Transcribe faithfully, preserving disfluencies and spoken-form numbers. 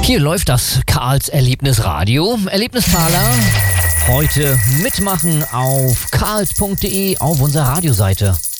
Hier läuft das Karls Erlebnisradio. Erlebnistaler heute mitmachen auf karls punkt de auf unserer Radioseite.